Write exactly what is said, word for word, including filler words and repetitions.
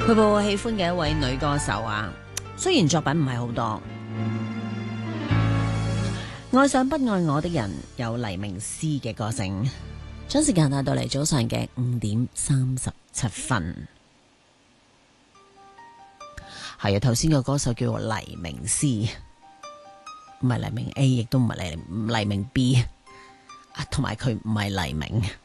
佢部喜歡嘅一位女歌手啊，雖然作品唔係好多，愛上不愛我的人有黎明詩嘅歌聲。將時間帶到嚟早上嘅五點三十七分。係啊，頭先個歌手叫做黎明詩，唔係黎明 A， 亦都唔係黎黎明 B， 啊，同埋佢唔係黎明。